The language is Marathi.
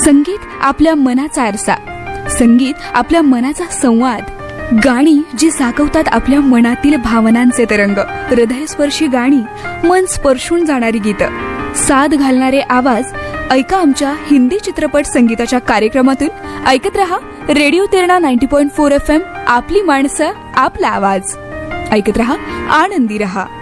संगीत आपल्या मनाचा आरसा, संगीत आपल्या मनाचा संवाद, गाणी जी जागवतात आपल्या मनातील भावनांचे तरंग, हृदयस्पर्शी गाणी, मन स्पर्शून जाणारी गीतं, साद घालणारे आवाज. ऐका आमच्या हिंदी चित्रपट संगीताच्या कार्यक्रमातून. ऐकत रहा रेडिओ तिरणा 90.4 FM. आपली माणसं, आपला आवाज. ऐकत रहा, आनंदी रहा.